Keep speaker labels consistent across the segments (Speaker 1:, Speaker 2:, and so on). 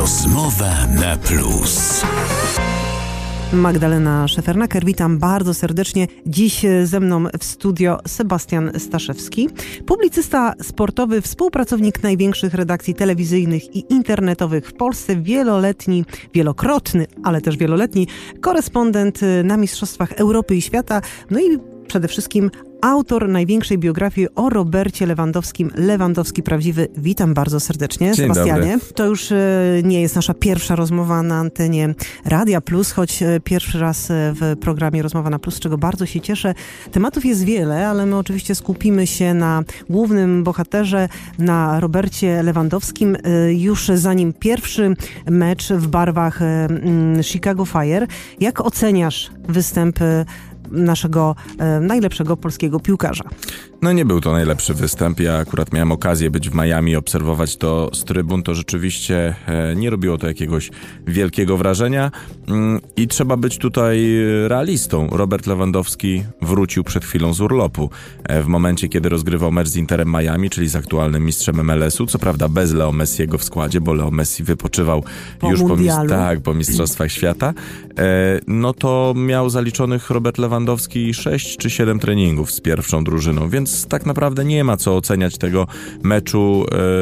Speaker 1: Rozmowa na plus.
Speaker 2: Magdalena Szefernaker, witam bardzo serdecznie. Dziś ze mną w studio Sebastian Staszewski, publicysta sportowy, współpracownik największych redakcji telewizyjnych i internetowych w Polsce, wielokrotny, ale też wieloletni korespondent na Mistrzostwach Europy i Świata, no i przede wszystkim autor największej biografii o Robercie Lewandowskim, Lewandowski Prawdziwy. Witam bardzo serdecznie,
Speaker 3: Dzień
Speaker 2: Sebastianie.
Speaker 3: dobry.
Speaker 2: To już nie jest nasza pierwsza rozmowa na antenie Radia Plus, choć pierwszy raz w programie Rozmowa na Plus, z czego bardzo się cieszę. Tematów jest wiele, ale my oczywiście skupimy się na głównym bohaterze, na Robercie Lewandowskim. Już zanim pierwszy mecz w barwach Chicago Fire. Jak oceniasz występ naszego najlepszego polskiego piłkarza?
Speaker 3: No nie był to najlepszy występ. Ja akurat miałem okazję być w Miami, obserwować to z trybun. To rzeczywiście nie robiło to jakiegoś wielkiego wrażenia i trzeba być tutaj realistą. Robert Lewandowski wrócił przed chwilą z urlopu. W momencie, kiedy rozgrywał mecz z Interem Miami, czyli z aktualnym mistrzem MLS-u, co prawda bez Leo Messiego w składzie, bo Leo Messi wypoczywał już po Mistrzostwach Świata, no to miał zaliczonych Robert Lewandowski 6 czy 7 treningów z pierwszą drużyną, więc tak naprawdę nie ma co oceniać tego meczu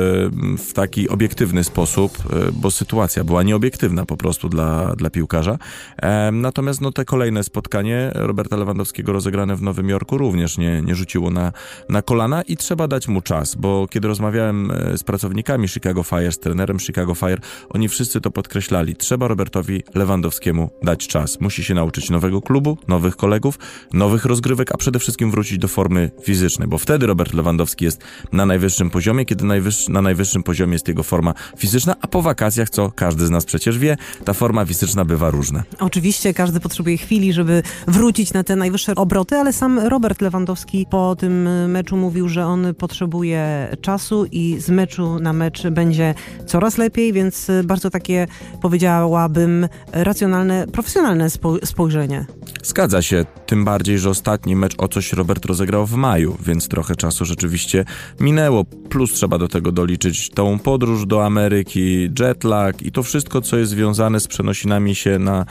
Speaker 3: w taki obiektywny sposób, bo sytuacja była nieobiektywna po prostu dla piłkarza. Natomiast te kolejne spotkanie Roberta Lewandowskiego rozegrane w Nowym Jorku również nie rzuciło na kolana i trzeba dać mu czas, bo kiedy rozmawiałem z pracownikami Chicago Fire, z trenerem Chicago Fire, oni wszyscy to podkreślali. Trzeba Robertowi Lewandowskiemu dać czas. Musi się nauczyć nowego klubu, nowych kolegów, nowych rozgrywek, a przede wszystkim wrócić do formy fizycznej, bo wtedy Robert Lewandowski jest na najwyższym poziomie, kiedy na najwyższym poziomie jest jego forma fizyczna, a po wakacjach, co każdy z nas przecież wie, ta forma fizyczna bywa różna.
Speaker 2: Oczywiście każdy potrzebuje chwili, żeby wrócić na te najwyższe obroty, ale sam Robert Lewandowski po tym meczu mówił, że on potrzebuje czasu i z meczu na mecz będzie coraz lepiej, więc bardzo takie, powiedziałabym, racjonalne, profesjonalne spojrzenie.
Speaker 3: Zgadza się, tym bardziej, że ostatni mecz o coś Robert rozegrał w maju, więc trochę czasu rzeczywiście minęło. Plus trzeba do tego doliczyć tą podróż do Ameryki, jetlag i to wszystko, co jest związane z przenosinami się na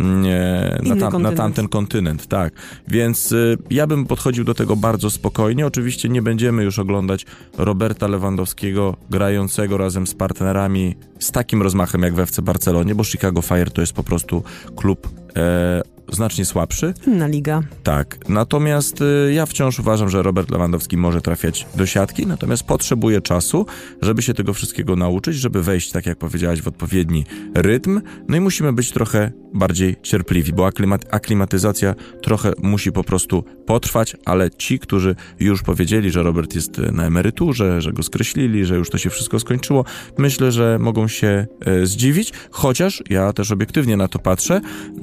Speaker 3: tamten kontynent. Tak. Więc ja bym podchodził do tego bardzo spokojnie. Oczywiście nie będziemy już oglądać Roberta Lewandowskiego grającego razem z partnerami z takim rozmachem jak w FC Barcelonie, bo Chicago Fire to jest po prostu klub znacznie słabszy.
Speaker 2: Inna liga.
Speaker 3: Tak. Natomiast ja wciąż uważam, że Robert Lewandowski może trafiać do siatki, natomiast potrzebuje czasu, żeby się tego wszystkiego nauczyć, żeby wejść, tak jak powiedziałaś, w odpowiedni rytm. No i musimy być trochę bardziej cierpliwi, bo aklimatyzacja trochę musi po prostu potrwać, ale ci, którzy już powiedzieli, że Robert jest na emeryturze, że go skreślili, że już to się wszystko skończyło, myślę, że mogą się zdziwić, chociaż ja też obiektywnie na to patrzę,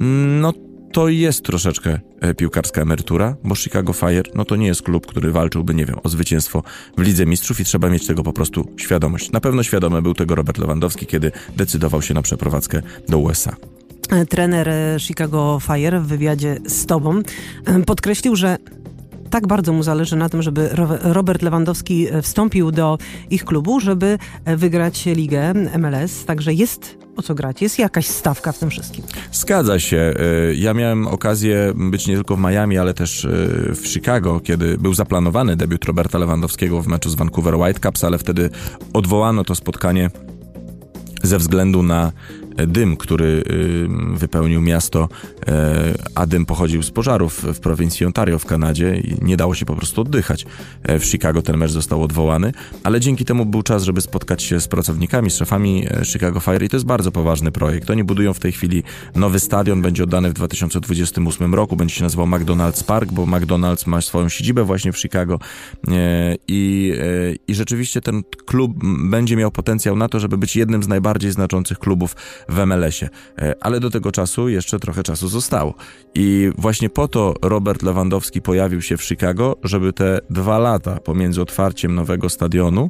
Speaker 3: to jest troszeczkę piłkarska emerytura, bo Chicago Fire, to nie jest klub, który walczyłby, o zwycięstwo w Lidze Mistrzów i trzeba mieć tego po prostu świadomość. Na pewno świadomy był tego Robert Lewandowski, kiedy decydował się na przeprowadzkę do USA.
Speaker 2: Trener Chicago Fire w wywiadzie z tobą podkreślił, że tak bardzo mu zależy na tym, żeby Robert Lewandowski wstąpił do ich klubu, żeby wygrać ligę MLS, także jest o co grać, jest jakaś stawka w tym wszystkim.
Speaker 3: Zgadza się. Ja miałem okazję być nie tylko w Miami, ale też w Chicago, kiedy był zaplanowany debiut Roberta Lewandowskiego w meczu z Vancouver Whitecaps, ale wtedy odwołano to spotkanie ze względu na dym, który wypełnił miasto, a dym pochodził z pożarów w prowincji Ontario w Kanadzie i nie dało się po prostu oddychać. W Chicago ten mecz został odwołany, ale dzięki temu był czas, żeby spotkać się z pracownikami, z szefami Chicago Fire i to jest bardzo poważny projekt. Oni budują w tej chwili nowy stadion, będzie oddany w 2028 roku, będzie się nazywał McDonald's Park, bo McDonald's ma swoją siedzibę właśnie w Chicago i rzeczywiście ten klub będzie miał potencjał na to, żeby być jednym z najbardziej znaczących klubów w MLS-ie. Ale do tego czasu jeszcze trochę czasu zostało. I właśnie po to Robert Lewandowski pojawił się w Chicago, żeby te 2 lata pomiędzy otwarciem nowego stadionu,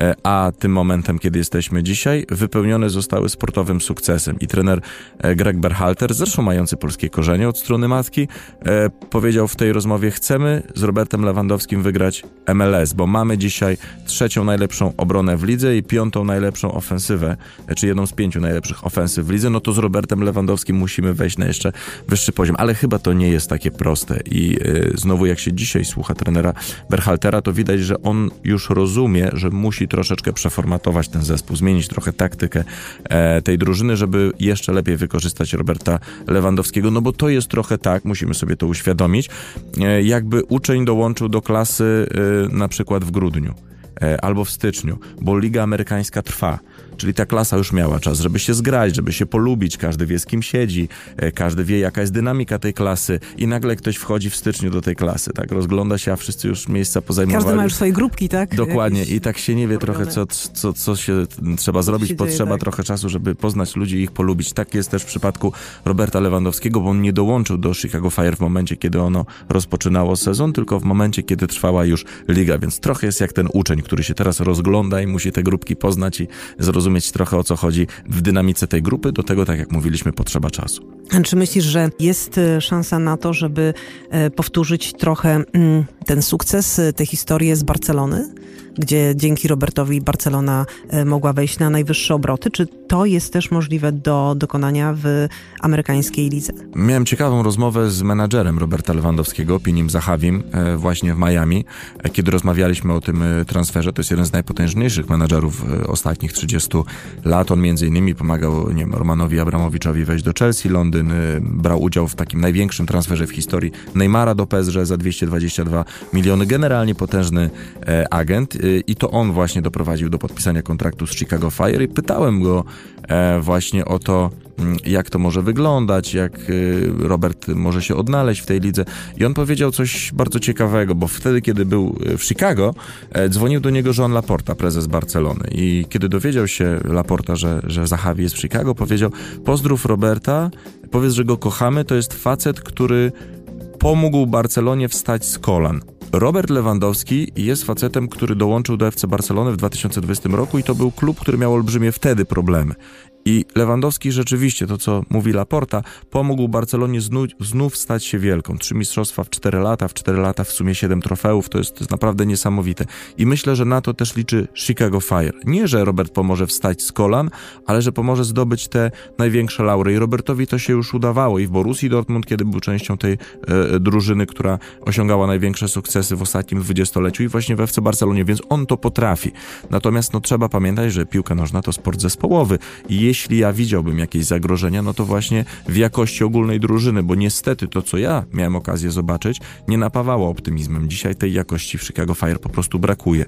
Speaker 3: a tym momentem, kiedy jesteśmy dzisiaj, wypełnione zostały sportowym sukcesem. I trener Greg Berhalter, zresztą mający polskie korzenie od strony matki, powiedział w tej rozmowie: chcemy z Robertem Lewandowskim wygrać MLS, bo mamy dzisiaj 3. najlepszą obronę w lidze i 5. najlepszą ofensywę, czy jedną z 5 najlepszych ofensyw w lidze, no to z Robertem Lewandowskim musimy wejść na jeszcze wyższy poziom. Ale chyba to nie jest takie proste i znowu jak się dzisiaj słucha trenera Berhaltera, to widać, że on już rozumie, że musi troszeczkę przeformatować ten zespół, zmienić trochę taktykę tej drużyny, żeby jeszcze lepiej wykorzystać Roberta Lewandowskiego, no bo to jest trochę tak, musimy sobie to uświadomić, jakby uczeń dołączył do klasy na przykład w grudniu albo w styczniu, bo Liga Amerykańska trwa. Czyli ta klasa już miała czas, żeby się zgrać, żeby się polubić, każdy wie, z kim siedzi, każdy wie, jaka jest dynamika tej klasy i nagle ktoś wchodzi w styczniu do tej klasy, tak, rozgląda się, a wszyscy już miejsca pozajmowali.
Speaker 2: Każdy ma już swoje grupki, tak?
Speaker 3: Dokładnie. I tak się nie wie trochę, co się trzeba zrobić, potrzeba trochę czasu, żeby poznać ludzi i ich polubić. Tak jest też w przypadku Roberta Lewandowskiego, bo on nie dołączył do Chicago Fire w momencie, kiedy ono rozpoczynało sezon, tylko w momencie, kiedy trwała już liga, więc trochę jest jak ten uczeń, który się teraz rozgląda i musi te grupki poznać i zrozumieć trochę, o co chodzi w dynamice tej grupy. Do tego, tak jak mówiliśmy, potrzeba czasu.
Speaker 2: Czy myślisz, że jest szansa na to, żeby powtórzyć trochę ten sukces, tę historię z Barcelony, gdzie dzięki Robertowi Barcelona mogła wejść na najwyższe obroty? Czy to jest też możliwe do dokonania w amerykańskiej lidze?
Speaker 3: Miałem ciekawą rozmowę z menadżerem Roberta Lewandowskiego, Pinim Zahavim, właśnie w Miami, kiedy rozmawialiśmy o tym transferze. To jest jeden z najpotężniejszych menadżerów ostatnich 30 lat. On między innymi pomagał, nie wiem, Romanowi Abramowiczowi wejść do Chelsea, Londyn, brał udział w takim największym transferze w historii Neymara do PSG za 222 miliony. Generalnie potężny agent i to on właśnie doprowadził do podpisania kontraktu z Chicago Fire i pytałem go właśnie o to, jak to może wyglądać, jak Robert może się odnaleźć w tej lidze. I on powiedział coś bardzo ciekawego, bo wtedy, kiedy był w Chicago, dzwonił do niego Joan Laporta, prezes Barcelony. I kiedy dowiedział się Laporta, że Zahavi jest w Chicago, powiedział: pozdrów Roberta, powiedz, że go kochamy, to jest facet, który pomógł Barcelonie wstać z kolan. Robert Lewandowski jest facetem, który dołączył do FC Barcelony w 2020 roku i to był klub, który miał olbrzymie wtedy problemy. I Lewandowski rzeczywiście, to co mówi Laporta, pomógł Barcelonie znów stać się wielką. 3 mistrzostwa w 4 lata, w 4 lata w sumie 7 trofeów, to jest naprawdę niesamowite. I myślę, że na to też liczy Chicago Fire. Nie, że Robert pomoże wstać z kolan, ale że pomoże zdobyć te największe laury. I Robertowi to się już udawało i w Borussii Dortmund, kiedy był częścią tej drużyny, która osiągała największe sukcesy w ostatnim 20-leciu i właśnie w FC Barcelonie, więc on to potrafi. Natomiast trzeba pamiętać, że piłka nożna to sport zespołowy i jeśli ja widziałbym jakieś zagrożenia, no to właśnie w jakości ogólnej drużyny, bo niestety to, co ja miałem okazję zobaczyć, nie napawało optymizmem. Dzisiaj tej jakości w Chicago Fire po prostu brakuje.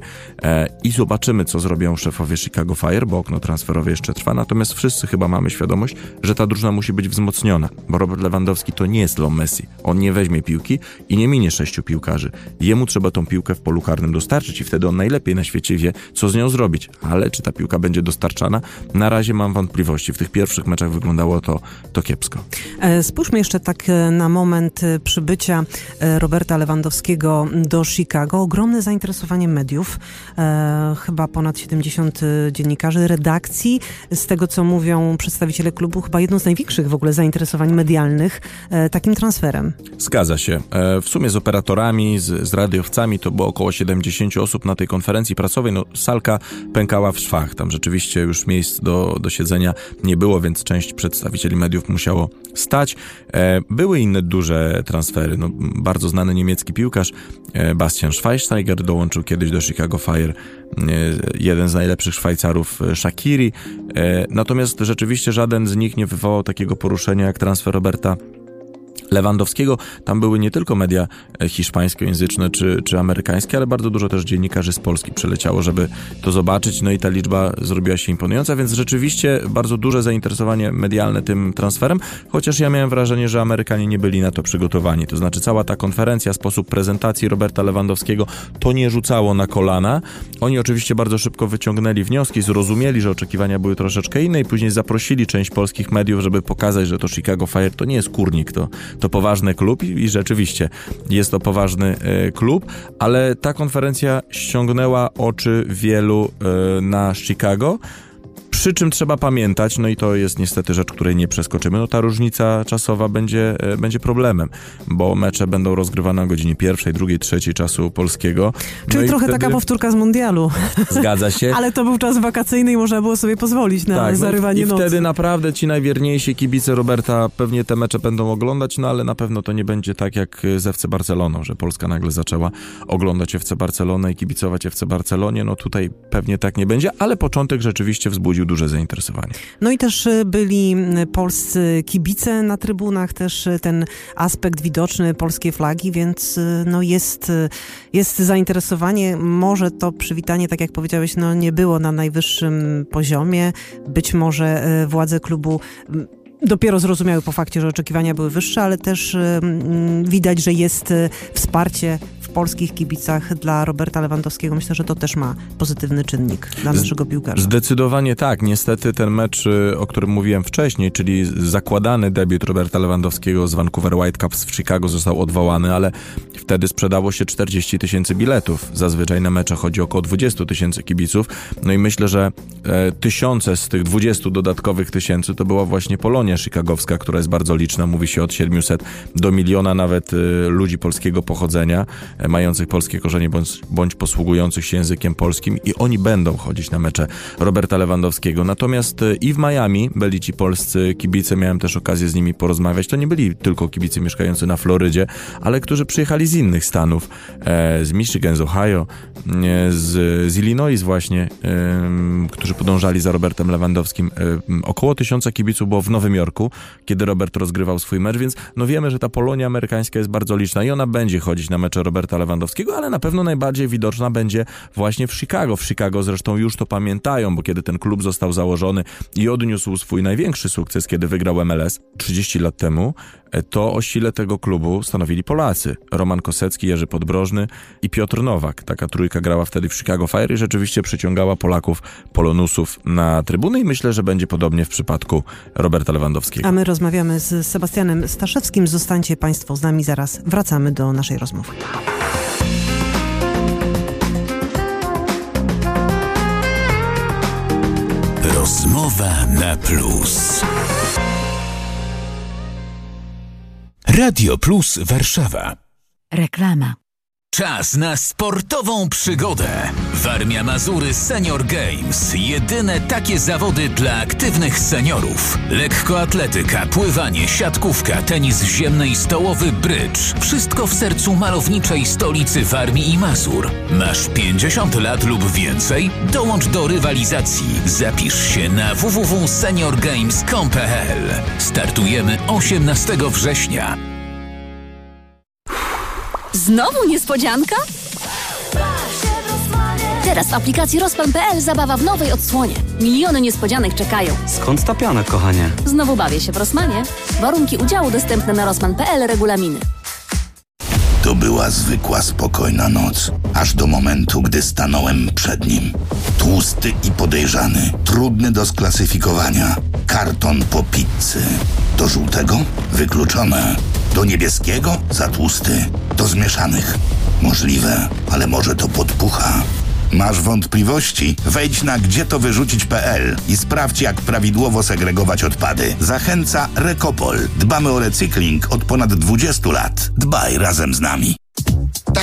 Speaker 3: I zobaczymy, co zrobią szefowie Chicago Fire, bo okno transferowe jeszcze trwa, natomiast wszyscy chyba mamy świadomość, że ta drużyna musi być wzmocniona, bo Robert Lewandowski to nie jest Leo Messi. On nie weźmie piłki i nie minie 6 piłkarzy. Jemu trzeba tą piłkę w polu karnym dostarczyć i wtedy on najlepiej na świecie wie, co z nią zrobić. Ale czy ta piłka będzie dostarczana? Na razie mam wątpliwości. W tych pierwszych meczach wyglądało to kiepsko.
Speaker 2: Spójrzmy jeszcze tak na moment przybycia Roberta Lewandowskiego do Chicago. Ogromne zainteresowanie mediów. Chyba ponad 70 dziennikarzy, redakcji. Z tego, co mówią przedstawiciele klubu, chyba jedno z największych w ogóle zainteresowań medialnych takim transferem.
Speaker 3: Zgadza się. W sumie z operatorami, z radiowcami to było około 70 osób na tej konferencji prasowej. Salka pękała w szwach. Tam rzeczywiście już miejsc do siedzenia nie było, więc część przedstawicieli mediów musiało stać. Były inne duże transfery. Bardzo znany niemiecki piłkarz Bastian Schweinsteiger dołączył kiedyś do Chicago Fire. Jeden z najlepszych Szwajcarów, Shaqiri. Natomiast rzeczywiście żaden z nich nie wywołał takiego poruszenia jak transfer Roberta Lewandowskiego. Tam były nie tylko media hiszpańskojęzyczne czy amerykańskie, ale bardzo dużo też dziennikarzy z Polski przyleciało, żeby to zobaczyć. No i ta liczba zrobiła się imponująca, więc rzeczywiście bardzo duże zainteresowanie medialne tym transferem, chociaż ja miałem wrażenie, że Amerykanie nie byli na to przygotowani. To znaczy cała ta konferencja, sposób prezentacji Roberta Lewandowskiego, to nie rzucało na kolana. Oni oczywiście bardzo szybko wyciągnęli wnioski, zrozumieli, że oczekiwania były troszeczkę inne i później zaprosili część polskich mediów, żeby pokazać, że to Chicago Fire to nie jest kurnik, to poważny klub i rzeczywiście jest to poważny klub, ale ta konferencja ściągnęła oczy wielu na Chicago. Przy czym trzeba pamiętać, no i to jest niestety rzecz, której nie przeskoczymy, no ta różnica czasowa będzie problemem, bo mecze będą rozgrywane o godzinie 1, 2, 3 czasu polskiego.
Speaker 2: Czyli trochę taka powtórka z mundialu.
Speaker 3: Zgadza się.
Speaker 2: Ale to był czas wakacyjny i można było sobie pozwolić na zarywanie nocy. I
Speaker 3: wtedy naprawdę ci najwierniejsi kibice Roberta pewnie te mecze będą oglądać, no ale na pewno to nie będzie tak jak z FC Barceloną, że Polska nagle zaczęła oglądać FC Barcelonę i kibicować FC Barcelonie. No tutaj pewnie tak nie będzie, ale początek rzeczywiście wzbudził duże zainteresowanie.
Speaker 2: No i też byli polscy kibice na trybunach, też ten aspekt widoczny, polskie flagi, więc no jest zainteresowanie. Może to przywitanie, tak jak powiedziałeś, no nie było na najwyższym poziomie. Być może władze klubu dopiero zrozumiały po fakcie, że oczekiwania były wyższe, ale też widać, że jest wsparcie w polskich kibicach dla Roberta Lewandowskiego. Myślę, że to też ma pozytywny czynnik dla naszego piłkarza.
Speaker 3: Zdecydowanie tak. Niestety ten mecz, o którym mówiłem wcześniej, czyli zakładany debiut Roberta Lewandowskiego z Vancouver Whitecaps w Chicago został odwołany, ale wtedy sprzedało się 40 000 biletów. Zazwyczaj na mecze chodzi o około 20 000 kibiców. No i myślę, że tysiące z tych 20 dodatkowych tysięcy to była właśnie Polonia chicagowska, która jest bardzo liczna. Mówi się od 700 do 1 000 000 nawet ludzi polskiego pochodzenia, mających polskie korzenie bądź posługujących się językiem polskim i oni będą chodzić na mecze Roberta Lewandowskiego. Natomiast i w Miami byli ci polscy kibice, miałem też okazję z nimi porozmawiać. To nie byli tylko kibice mieszkający na Florydzie, ale którzy przyjechali z innych stanów, z Michigan, z Ohio, z Illinois właśnie, którzy podążali za Robertem Lewandowskim. Około 1000 kibiców było w Nowym Jorku, kiedy Robert rozgrywał swój mecz, więc no wiemy, że ta Polonia amerykańska jest bardzo liczna i ona będzie chodzić na mecze Roberta Lewandowskiego, ale na pewno najbardziej widoczna będzie właśnie w Chicago. W Chicago zresztą już to pamiętają, bo kiedy ten klub został założony i odniósł swój największy sukces, kiedy wygrał MLS 30 lat temu, to o sile tego klubu stanowili Polacy. Roman Kosecki, Jerzy Podbrożny i Piotr Nowak. Taka trójka grała wtedy w Chicago Fire i rzeczywiście przyciągała Polaków, Polonusów na trybuny i myślę, że będzie podobnie w przypadku Roberta Lewandowskiego.
Speaker 2: A my rozmawiamy z Sebastianem Staszewskim. Zostańcie Państwo z nami, zaraz wracamy do naszej rozmowy.
Speaker 1: Rozmowa na plus. Radio Plus Warszawa.
Speaker 4: Reklama.
Speaker 1: Czas na sportową przygodę. Warmia Mazury Senior Games. Jedyne takie zawody dla aktywnych seniorów. Lekkoatletyka, pływanie, siatkówka, tenis ziemny i stołowy, brydż. Wszystko w sercu malowniczej stolicy Warmii i Mazur. Masz 50 lat lub więcej? Dołącz do rywalizacji. Zapisz się na www.seniorgames.com.pl. Startujemy 18 września.
Speaker 4: Znowu niespodzianka? Teraz w aplikacji Rozpan.pl zabawa w nowej odsłonie. Miliony niespodzianek czekają.
Speaker 5: Skąd ta pianek, kochanie?
Speaker 4: Znowu bawię się w Rosmanie. Warunki udziału dostępne na Rozpan.pl, regulaminy.
Speaker 6: To była zwykła, spokojna noc. Aż do momentu, gdy stanąłem przed nim. Tłusty i podejrzany. Trudny do sklasyfikowania. Karton po pizzy. Do żółtego? Wykluczone. Do niebieskiego? Za tłusty. Do zmieszanych? Możliwe, ale może to podpucha. Masz wątpliwości? Wejdź na gdzietowyrzucić.pl i sprawdź, jak prawidłowo segregować odpady. Zachęca Recopol. Dbamy o recykling od ponad 20 lat. Dbaj razem z nami.